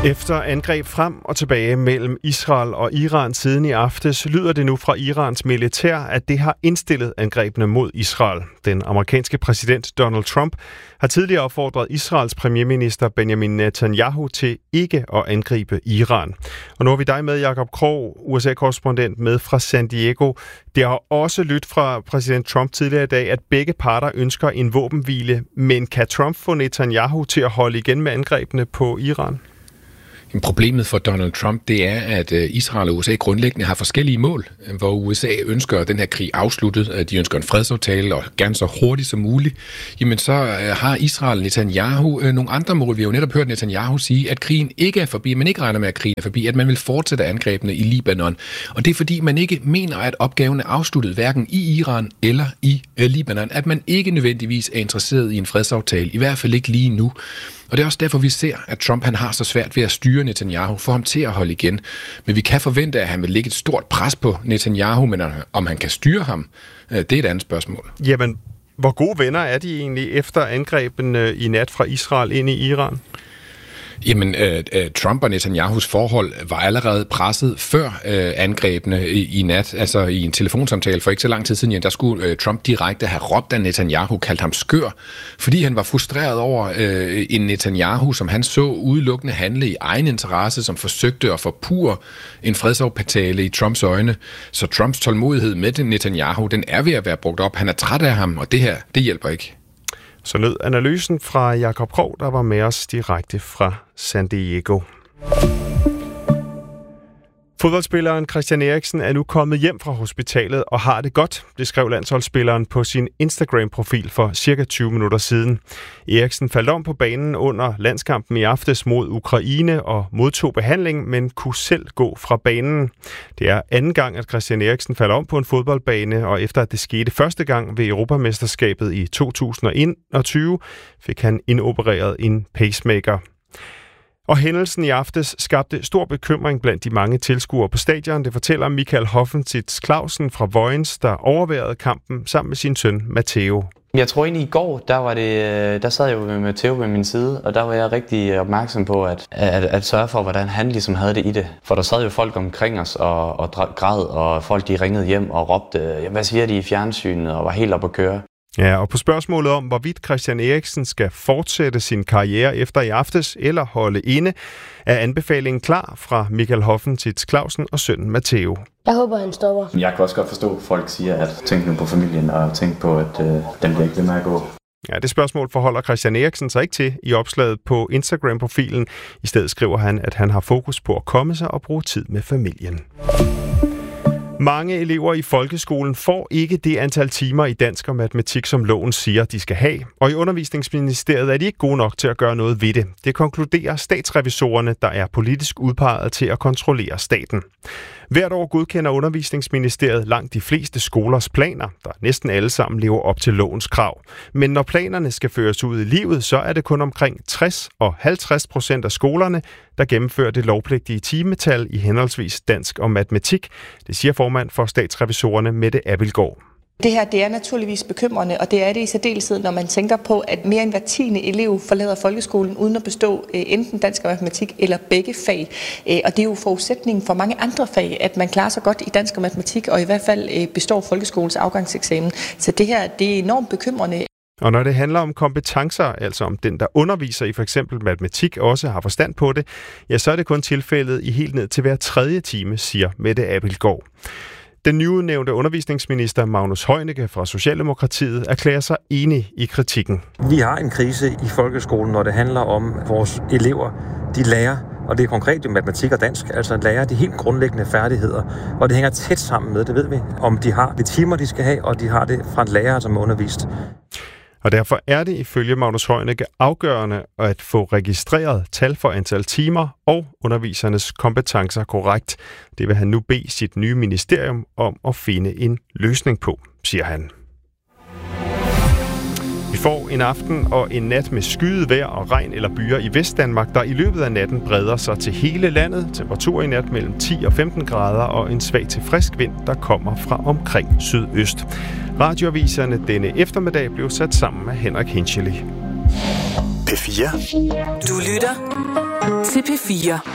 Efter angreb frem og tilbage mellem Israel og Iran siden i aftes, lyder det nu fra Irans militær, at det har indstillet angrebene mod Israel. Den amerikanske præsident Donald Trump har tidligere opfordret Israels premierminister Benjamin Netanyahu til ikke at angribe Iran. Og nu har vi dig med, Jakob Krog, USA-korrespondent med fra San Diego. Det har også lyttet fra præsident Trump tidligere i dag, at begge parter ønsker en våbenhvile, men kan Trump få Netanyahu til at holde igen med angrebene på Iran? Problemet for Donald Trump, det er, at Israel og USA grundlæggende har forskellige mål, hvor USA ønsker den her krig afsluttet, de ønsker en fredsaftale og gerne så hurtigt som muligt. Jamen så har Israel og Netanyahu nogle andre mål. Vi har jo netop hørt Netanyahu sige, at krigen ikke er forbi, man ikke regner med, at krigen er forbi, at man vil fortsætte angrebene i Libanon. Og det er fordi, man ikke mener, at opgaven er afsluttet, hverken i Iran eller i Libanon, at man ikke nødvendigvis er interesseret i en fredsaftale, i hvert fald ikke lige nu. Og det er også derfor, vi ser, at Trump han har så svært ved at styre Netanyahu, få ham til at holde igen. Men vi kan forvente, at han vil lægge et stort pres på Netanyahu, men om han kan styre ham, det er et andet spørgsmål. Jamen, hvor gode venner er de egentlig efter angrebene i nat fra Israel ind i Iran? Jamen, Trump og Netanyahus forhold var allerede presset før angrebene i nat. Altså i en telefonsamtale for ikke så lang tid siden, der skulle Trump direkte have råbt af Netanyahu, kaldt ham skør, fordi han var frustreret over en Netanyahu, som han så udelukkende handle i egen interesse, som forsøgte at forpurre en fredsaftale i Trumps øjne. Så Trumps tålmodighed med Netanyahu, den er ved at være brugt op. Han er træt af ham, og det her, det hjælper ikke. Så lød analysen fra Jakob Krog, der var med os direkte fra San Diego. Fodboldspilleren Christian Eriksen er nu kommet hjem fra hospitalet og har det godt, det skrev landsholdsspilleren på sin Instagram-profil for cirka 20 minutter siden. Eriksen faldt om på banen under landskampen i aftes mod Ukraine og modtog behandling, men kunne selv gå fra banen. Det er anden gang, at Christian Eriksen falder om på en fodboldbane, og efter at det skete første gang ved Europamesterskabet i 2021, fik han indopereret en pacemaker. Og hændelsen i aftes skabte stor bekymring blandt de mange tilskuere på stadion. Det fortæller Michael Hoffentitz Clausen fra Vojens, der overværede kampen sammen med sin søn Matteo. Jeg tror egentlig i går, der sad jeg jo med Matteo ved min side, og der var jeg rigtig opmærksom på at sørge for, hvordan han ligesom havde det i det. For der sad jo folk omkring os og græd, og folk de ringede hjem og råbte, hvad siger de i fjernsynet, og var helt oppe at køre. Ja, og på spørgsmålet om, hvorvidt Christian Eriksen skal fortsætte sin karriere efter i aftes eller holde inde, er anbefalingen klar fra Michael Hoffentitz Clausen og sønnen Matteo. Jeg håber, han stopper. Jeg kan også godt forstå, at folk siger, at tænk nu på familien og tænk på, at den bliver ikke ved med at gå. Ja, det spørgsmål forholder Christian Eriksen sig ikke til i opslaget på Instagram-profilen. I stedet skriver han, at han har fokus på at komme sig og bruge tid med familien. Mange elever i folkeskolen får ikke det antal timer i dansk og matematik, som loven siger, de skal have. Og i Undervisningsministeriet er de ikke gode nok til at gøre noget ved det. Det konkluderer statsrevisorerne, der er politisk udpeget til at kontrollere staten. Hvert år godkender Undervisningsministeriet langt de fleste skolers planer, der næsten alle sammen lever op til lovens krav. Men når planerne skal føres ud i livet, så er det kun omkring 60% og 50% af skolerne, der gennemfører det lovpligtige timetal i henholdsvis dansk og matematik. Det siger formand for statsrevisorerne Mette Abildgaard. Det her det er naturligvis bekymrende, og det er det i særdeleshed, når man tænker på, at mere end hver 10. elev forlader folkeskolen uden at bestå enten dansk og matematik eller begge fag. Og det er jo forudsætningen for mange andre fag, at man klarer sig godt i dansk og matematik, og i hvert fald består folkeskolens afgangseksamen. Så det her det er enormt bekymrende. Og når det handler om kompetencer, altså om den, der underviser i for eksempel matematik, også har forstand på det, ja, så er det kun tilfældet i helt ned til hver 3. time, siger Mette Abildgaard. Den nyudnævnte undervisningsminister Magnus Heunicke fra Socialdemokratiet erklærer sig enig i kritikken. Vi har en krise i folkeskolen, når det handler om vores elever. De lærer, og det er konkret i matematik og dansk, altså lærer de helt grundlæggende færdigheder. Og det hænger tæt sammen med, det ved vi, om de har de timer, de skal have, og de har det fra en lærer, som er undervist. Og derfor er det ifølge Magnus Heunicke afgørende at få registreret tal for antal timer og undervisernes kompetencer korrekt. Det vil han nu bede sit nye ministerium om at finde en løsning på, siger han. Vi får en aften og en nat med skyet vejr og regn eller byer i Vestdanmark, der i løbet af natten breder sig til hele landet. Temperatur i nat mellem 10 og 15 grader og en svag til frisk vind, der kommer fra omkring sydøst. Radioaviserne denne eftermiddag blev sat sammen af Henrik Hinchely. P4. Du lytter til til P4.